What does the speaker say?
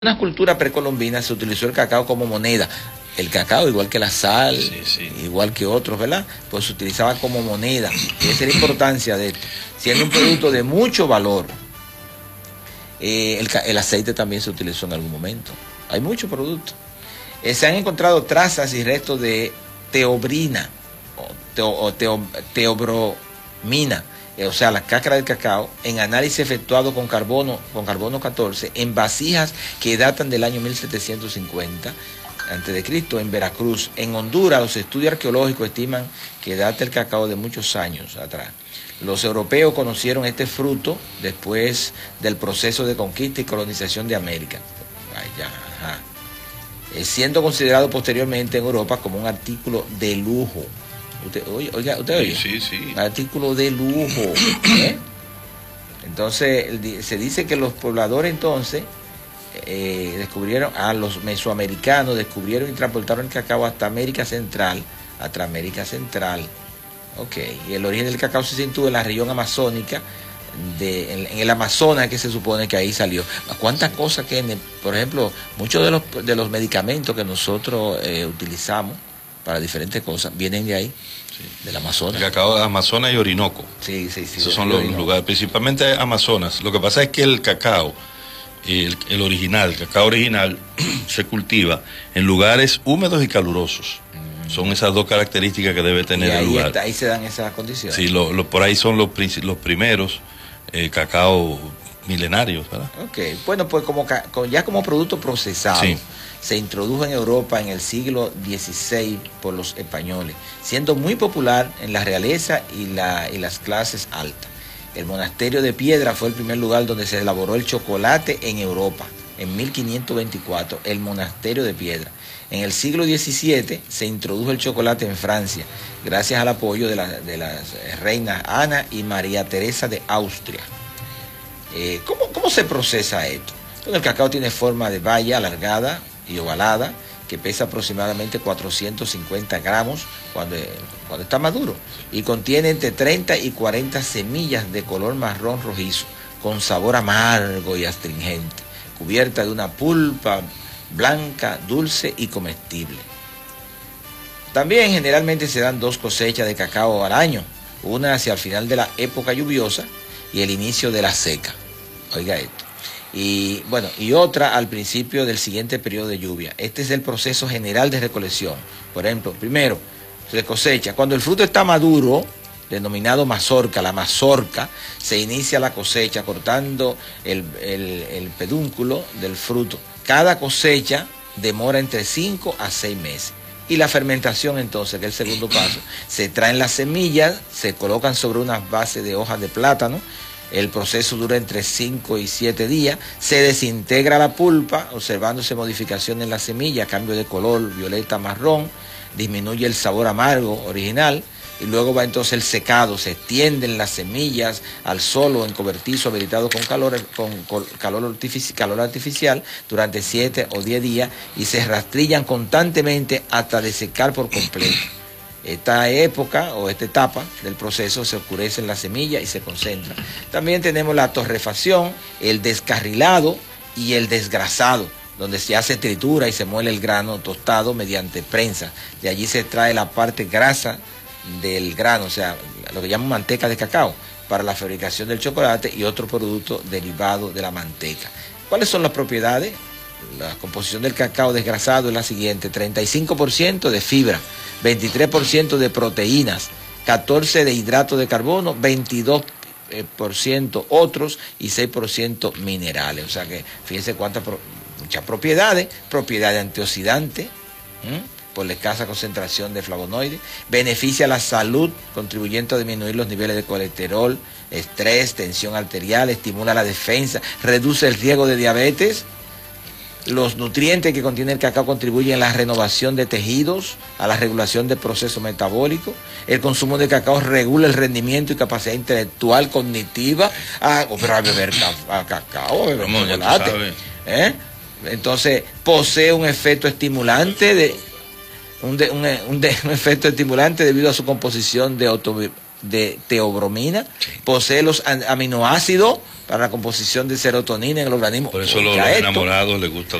una cultura precolombina se utilizó el cacao como moneda. El cacao, igual que la sal, igual que otros, ¿verdad? Pues se utilizaba como moneda. Y esa es la importancia de esto. Siendo un producto de mucho valor. El aceite también se utilizó en algún momento. Hay muchos productos. Se han encontrado trazas y restos de teobrina o teobromina, o sea, la cáscara del cacao, en análisis efectuado con carbono 14, en vasijas que datan del año 1750 a.C., en Veracruz. En Honduras, los estudios arqueológicos estiman que data el cacao de muchos años atrás. Los europeos conocieron este fruto después del proceso de conquista y colonización de América. Siendo considerado posteriormente en Europa como un artículo de lujo. ¿Usted oye? Sí. Artículo de lujo. Entonces, se dice que los pobladores entonces descubrieron, los mesoamericanos descubrieron y transportaron el cacao hasta América Central, y el origen del cacao se sitúa en la región amazónica, en el Amazonas, que se supone que ahí salió. ¿Cuántas cosas que, por ejemplo, muchos de los medicamentos que nosotros utilizamos para diferentes cosas vienen de ahí, del Amazonas? El cacao de Amazonas y Orinoco. Sí. Esos son los lugares, principalmente Amazonas. Lo que pasa es que el cacao, el cacao original, se cultiva en lugares húmedos y calurosos. Son esas dos características que debe tener el lugar. Ahí se dan esas condiciones. Sí, por ahí son los primeros cacao milenarios, ¿verdad? Ok, bueno, pues ya como producto procesado, se introdujo en Europa en el siglo XVI por los españoles, siendo muy popular en la realeza y las clases altas. El monasterio de Piedra fue el primer lugar donde se elaboró el chocolate en Europa, en 1524, el monasterio de Piedra. En el siglo XVII se introdujo el chocolate en Francia, gracias al apoyo de las reinas Ana y María Teresa de Austria. ¿Cómo se procesa esto? Bueno, el cacao tiene forma de baya alargada y ovalada, que pesa aproximadamente 450 gramos cuando está maduro, y contiene entre 30 y 40 semillas de color marrón rojizo, con sabor amargo y astringente, cubierta de una pulpa blanca, dulce y comestible. También generalmente se dan 2 cosechas de cacao al año, una hacia el final de la época lluviosa y el inicio de la seca. Oiga esto. Y otra al principio del siguiente periodo de lluvia. Este es el proceso general de recolección. Por ejemplo, primero se cosecha. Cuando el fruto está maduro, denominado mazorca, la mazorca, se inicia la cosecha cortando el pedúnculo del fruto. Cada cosecha demora entre 5 a 6 meses. Y la fermentación entonces, que es el segundo paso, se traen las semillas, se colocan sobre unas bases de hojas de plátano. El proceso dura entre 5 y 7 días. Se desintegra la pulpa, observándose modificación en la semilla, cambio de color violeta marrón, disminuye el sabor amargo original. Y luego va entonces el secado, se extienden las semillas al sol o en cobertizo habilitado con calor artificial durante 7 o 10 días y se rastrillan constantemente hasta desecar por completo. Esta época o esta etapa del proceso se oscurece en la semilla y se concentra. También tenemos la torrefacción, el descarrilado y el desgrasado, donde se hace tritura y se muele el grano tostado mediante prensa. De allí se extrae la parte grasa del grano, o sea, lo que llaman manteca de cacao, para la fabricación del chocolate y otro producto derivado de la manteca. ¿Cuáles son las propiedades? La composición del cacao desgrasado es la siguiente: 35% de fibra, 23% de proteínas, 14% de hidrato de carbono, 22% otros y 6% minerales. O sea que fíjense muchas propiedades antioxidante, por la escasa concentración de flavonoides, beneficia la salud, contribuyendo a disminuir los niveles de colesterol, estrés, tensión arterial, estimula la defensa, reduce el riesgo de diabetes. Los nutrientes que contiene el cacao contribuyen a la renovación de tejidos, a la regulación del proceso metabólico. El consumo de cacao regula el rendimiento y capacidad intelectual, cognitiva. Pero a beber cacao, a beber chocolate. Entonces, posee un efecto estimulante un efecto estimulante debido a su composición de de teobromina, posee los aminoácidos para la composición de serotonina en el organismo. Por eso los enamorados les gusta